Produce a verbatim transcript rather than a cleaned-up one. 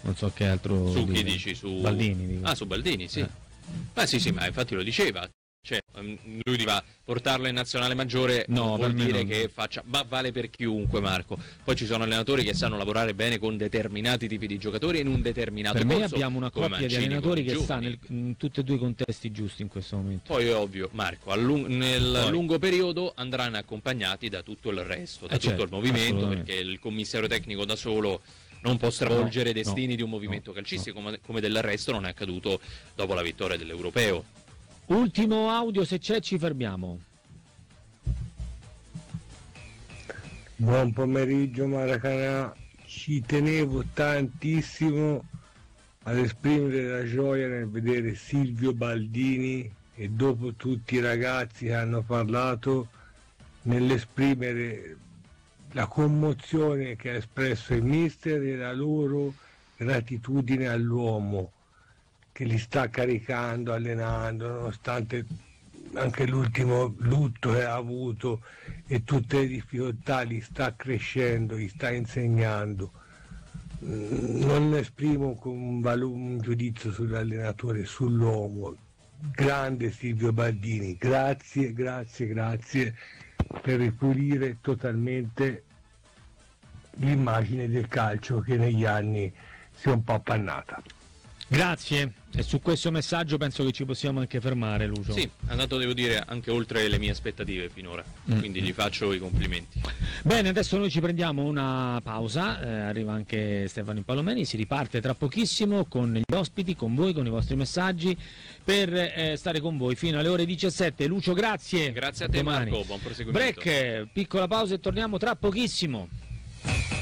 non so che altro su dire. chi dici? Su Baldini, dico. Ah, su Baldini, sì. Eh. Ma sì, sì, ma infatti lo diceva. Cioè, lui diceva portarlo in nazionale maggiore no, vuol dire non... che faccia, ma vale per chiunque, Marco. Poi ci sono allenatori che sanno lavorare bene con determinati tipi di giocatori in un determinato per me corso, abbiamo una coppia Mancini, di allenatori che giovani. sta nel, in tutti e due i contesti giusti in questo momento. Poi è ovvio, Marco, a lung- nel Poi. lungo periodo andranno accompagnati da tutto il resto, da eh tutto certo, il movimento, perché il commissario tecnico da solo non può stravolgere i no, destini no, di un movimento no, calcistico, no. come, come del resto non è accaduto dopo la vittoria dell'Europeo. Ultimo audio, se c'è ci fermiamo. Buon pomeriggio Maracanã, ci tenevo tantissimo ad esprimere la gioia nel vedere Silvio Baldini e dopo tutti i ragazzi che hanno parlato nell'esprimere la commozione che ha espresso il mister e la loro gratitudine all'uomo che li sta caricando, allenando, nonostante anche l'ultimo lutto che ha avuto e tutte le difficoltà, li sta crescendo, gli sta insegnando. Non esprimo un, valo, un giudizio sull'allenatore, sull'uomo. Grande Silvio Baldini, grazie, grazie, grazie per ripulire totalmente l'immagine del calcio che negli anni si è un po' appannata. Grazie, e su questo messaggio penso che ci possiamo anche fermare, Lucio. Sì, è andato, devo dire, anche oltre le mie aspettative finora, mm. quindi gli faccio i complimenti. Bene, adesso noi ci prendiamo una pausa, eh, arriva anche Stefano Impallomeni, si riparte tra pochissimo con gli ospiti, con voi, con i vostri messaggi, per eh, stare con voi fino alle ore diciassette. Lucio, grazie. Grazie a te, domani. Marco, buon proseguimento. Break, piccola pausa e torniamo tra pochissimo.